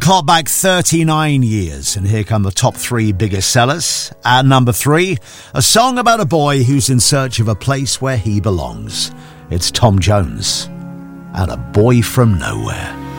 clock back 39 years, and here come the top three biggest sellers. At number 3, a song about a boy who's in search of a place where he belongs. It's Tom Jones and A Boy From Nowhere.